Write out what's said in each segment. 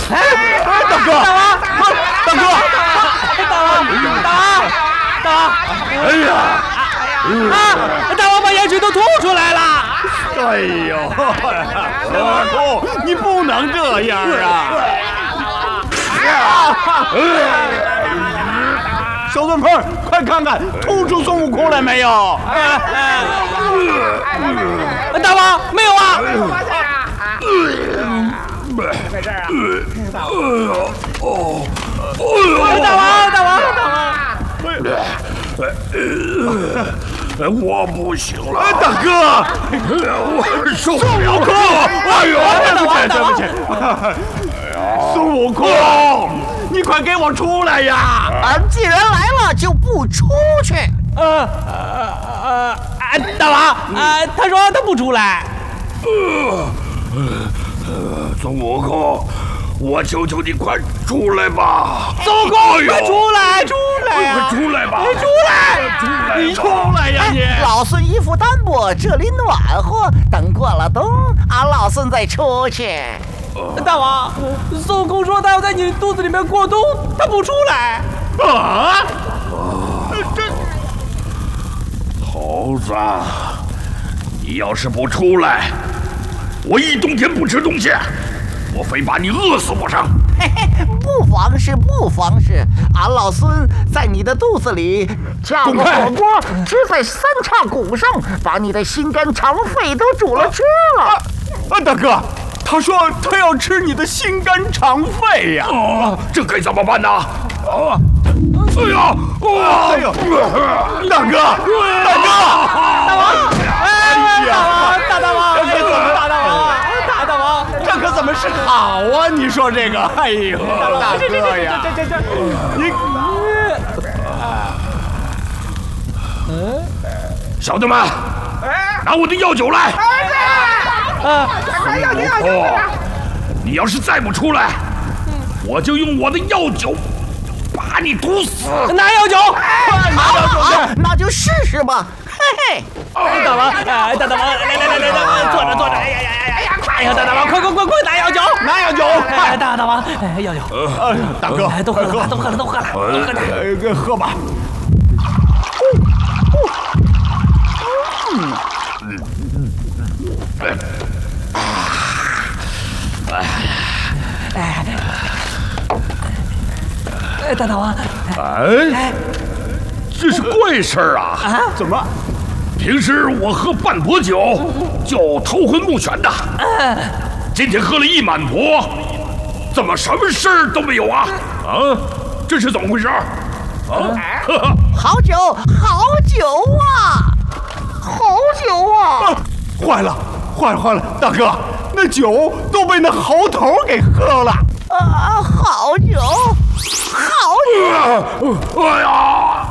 大哥，大哥， 大王！ 哎呀！ 大王把盐水都吐出来了！ 哎呦，二公，你不能这样啊！小孙鹏，快看看吐出孙悟空来没有？ 大王没有啊！ 没事啊！ 大王！ 我不行了， 大哥， 我受不了了！ 哎呦，对不起，孙悟空，你快给我出来呀！ 既然来了，就不出去。 大王，他说他不出来。 孙悟空，我求求你快出来吧！ 孙悟空，快出来！ 快出来吧！ 你出来呀你！ 老孙衣服单薄，这里暖和，等过了冬，俺老孙再出去。 大王，孙悟空说他要在你肚子里面过冬，他不出来。 啊！ 猴子，你要是不出来，我一冬天不吃东西，我非把你饿死不成！ 嘿嘿，不妨事，俺老孙在你的肚子里架个火锅，支在三叉骨上，把你的心肝肠肺都煮了吃了。 大哥，他说他要吃你的心肝肠肺呀！ 这该怎么办呢？哎呀！ 大哥！大王，这可怎么是好啊？你说这个，哎呦，大哥呀， 小的们，拿我的药酒来！你要是再不出来，我就用我的药酒把你毒死！ 拿药酒！ 好，那就试试吧。嘿嘿， 大王，来，坐着！哎呀，大王，快拿药酒！ 拿药酒！ 大王，药酒！ 大哥， 都喝点， 喝吧。 大王， 这是怪事儿啊！ 怎么？ 平时我喝半钵酒就头昏目眩的，今天喝了一满钵，怎么什么事儿都没有啊？这是怎么回事？ 好酒啊！ 坏了！大哥，那酒都被那猴头给喝了。 好酒！ 哎呀，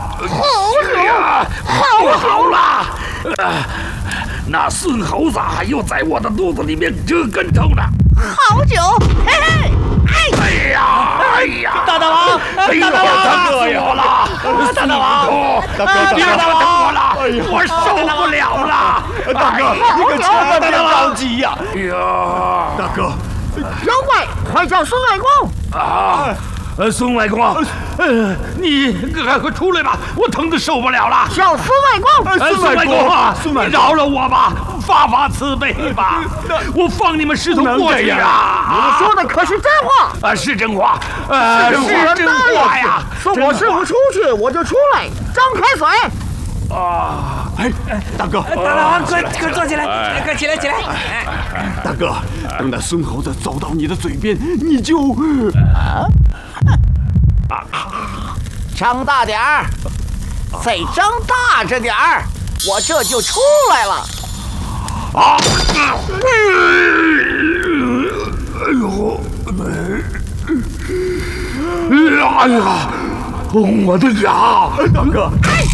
好了！那孙猴子又在我的肚子里面折跟头呢。 好酒！嘿嘿！ 哎呀！ 大王， 疼死我了！大王，别等我了，我受不了了！ 大哥，你可千万别着急呀！ 哎呀， 大哥， 妖怪，快叫孙外公！ 孙外公，你快出来吧，我疼得受不了了。 叫孙外公！ 孙外公啊，你饶了我吧，发慈悲吧，我放你们师徒过去啊！ 你说的可是真话？ 是真话， 是真话呀！ 说我师傅出去，我就出来，张开嘴！ 大哥， 大王，快坐起来，快起来！ 大哥，等那孙猴子走到你的嘴边，你就张大点儿，再张大着点儿，我这就出来了。 哎呀，我的牙！ 大哥， 开始